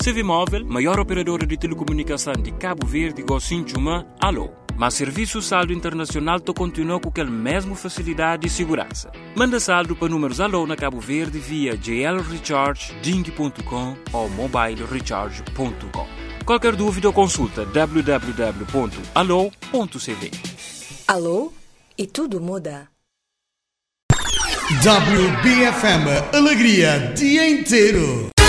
CV Móvel, maior operadora de telecomunicação de Cabo Verde, Gocinchuma, Alô. Mas serviço saldo internacional to continua com aquela mesma facilidade e segurança. Manda saldo para números Alô na Cabo Verde via JL Recharge, Ding.com ou mobilerecharge.com. Qualquer dúvida ou consulta www.alô.cv. Alô e tudo muda. WBFM, alegria dia inteiro.